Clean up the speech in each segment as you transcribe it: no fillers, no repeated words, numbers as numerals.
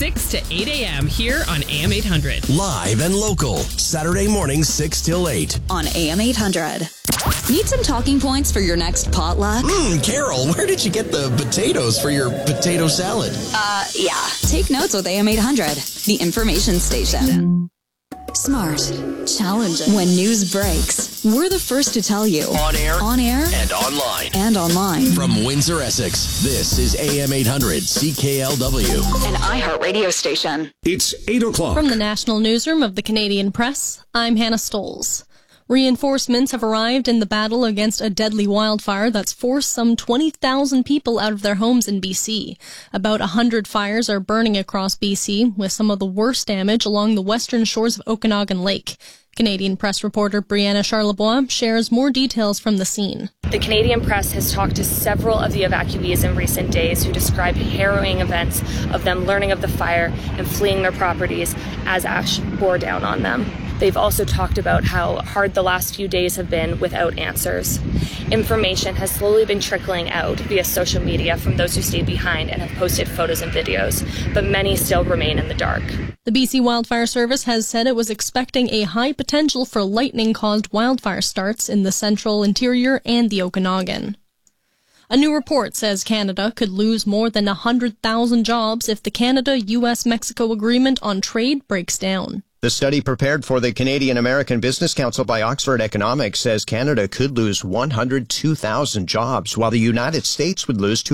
6 to 8 a.m. here on AM 800. Live and local, Saturday mornings 6 till 8. On AM 800. Need some talking points for your next potluck? Carol, where did you get the potatoes for your potato salad? Yeah. Take notes with AM 800, the information station. Smart. Challenging. When news breaks, we're the first to tell you. On air. And online. From Windsor, Essex, this is AM 800 CKLW. An iHeartRadio station. It's 8 o'clock. From the National Newsroom of the Canadian Press, I'm Hannah Stoles. Reinforcements have arrived in the battle against a deadly wildfire that's forced some 20,000 people out of their homes in BC. About 100 fires are burning across BC, with some of the worst damage along the western shores of Okanagan Lake. Canadian Press reporter Brianna Charlebois shares more details from the scene. The Canadian Press has talked to several of the evacuees in recent days who described harrowing events of them learning of the fire and fleeing their properties as ash bore down on them. They've also talked about how hard the last few days have been without answers. Information has slowly been trickling out via social media from those who stayed behind and have posted photos and videos, but many still remain in the dark. The BC Wildfire Service has said it was expecting a high potential for lightning-caused wildfire starts in the central interior and the Okanagan. A new report says Canada could lose more than 100,000 jobs if the Canada-US-Mexico agreement on trade breaks down. The study prepared for the Canadian-American Business Council by Oxford Economics says Canada could lose 102,000 jobs, while the United States would lose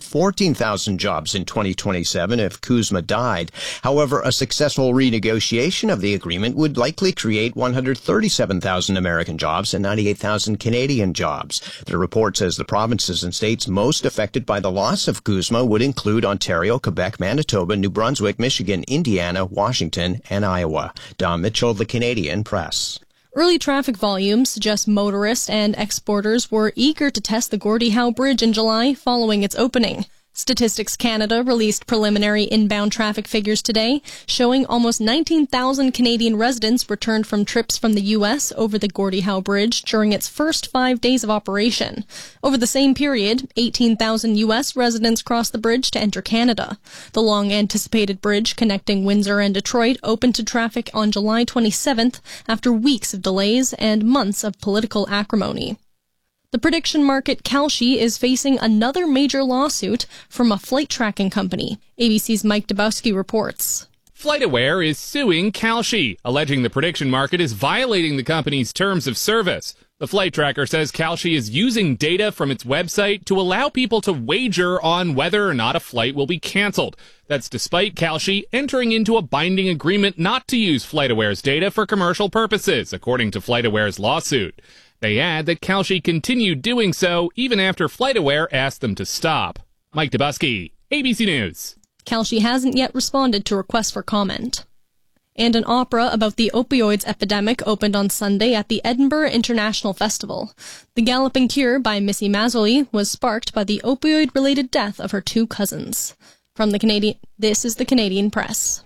214,000 jobs in 2027 if CUSMA died. However, a successful renegotiation of the agreement would likely create 137,000 American jobs and 98,000 Canadian jobs. The report says the provinces and states most affected by the loss of CUSMA would include Ontario, Quebec, Manitoba, New Brunswick, Michigan, Indiana, Washington, and Iowa. Don Mitchell, the Canadian Press. Early traffic volumes suggest motorists and exporters were eager to test the Gordie Howe Bridge in July following its opening. Statistics Canada released preliminary inbound traffic figures today, showing almost 19,000 Canadian residents returned from trips from the U.S. over the Gordie Howe Bridge during its first 5 days of operation. Over the same period, 18,000 U.S. residents crossed the bridge to enter Canada. The long-anticipated bridge connecting Windsor and Detroit opened to traffic on July 27th after weeks of delays and months of political acrimony. The prediction market Kalshi is facing another major lawsuit from a flight tracking company. ABC's Mike Dubowski reports. FlightAware is suing Kalshi, alleging the prediction market is violating the company's terms of service. The flight tracker says Kalshi is using data from its website to allow people to wager on whether or not a flight will be canceled. That's despite Kalshi entering into a binding agreement not to use FlightAware's data for commercial purposes, according to FlightAware's lawsuit. They add that Kalshi continued doing so even after FlightAware asked them to stop. Mike Dubowski, ABC News. Kalshi hasn't yet responded to requests for comment. And an opera about the opioids epidemic opened on Sunday at the Edinburgh International Festival. The Galloping Cure by Missy Mazzoli was sparked by the opioid-related death of her two cousins. This is the Canadian Press.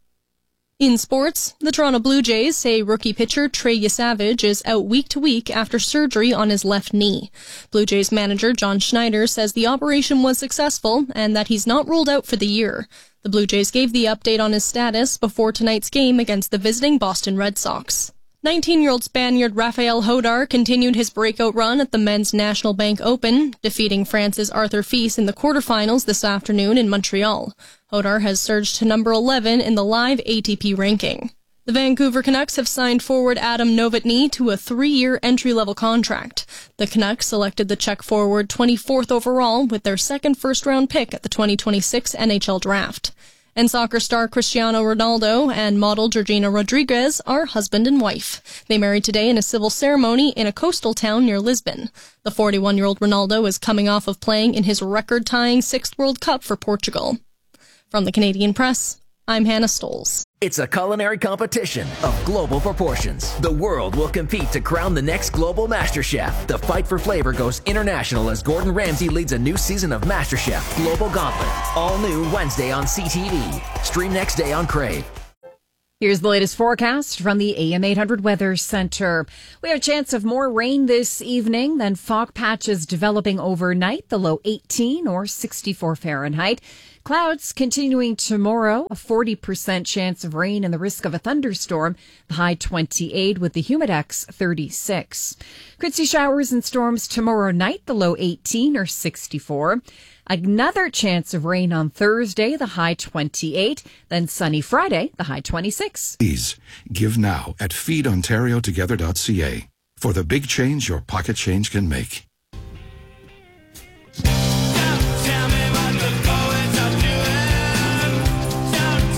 In sports, the Toronto Blue Jays say rookie pitcher Trey Yesavage is out week to week after surgery on his left knee. Blue Jays manager John Schneider says the operation was successful and that he's not ruled out for the year. The Blue Jays gave the update on his status before tonight's game against the visiting Boston Red Sox. 19-year-old Spaniard Rafael Hodar continued his breakout run at the Men's National Bank Open, defeating France's Arthur Fils in the quarterfinals this afternoon in Montreal. Hodar has surged to number 11 in the live ATP ranking. The Vancouver Canucks have signed forward Adam Novotny to a 3-year entry-level contract. The Canucks selected the Czech forward 24th overall with their second first-round pick at the 2026 NHL Draft. And soccer star Cristiano Ronaldo and model Georgina Rodriguez are husband and wife. They married today in a civil ceremony in a coastal town near Lisbon. The 41-year-old Ronaldo is coming off of playing in his record-tying 6th World Cup for Portugal. From the Canadian Press, I'm Hannah Stoles. It's a culinary competition of global proportions. The world will compete to crown the next global master chef. The fight for flavor goes international as Gordon Ramsay leads a new season of MasterChef Global Gauntlet. All new Wednesday on CTV. Stream next day on Crave. Here's the latest forecast from the AM 800 Weather Center. We have a chance of more rain this evening, then fog patches developing overnight, the low 18 or 64 Fahrenheit. Clouds continuing tomorrow, a 40% chance of rain and the risk of a thunderstorm, the high 28 with the humidex 36. Could see showers and storms tomorrow night, the low 18 or 64. Another chance of rain on Thursday, the high 28. Then sunny Friday, the high 26. Please give now at feedontariotogether.ca for the big change your pocket change can make.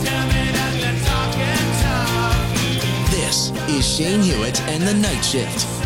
This is Shane Hewitt and the Night Shift.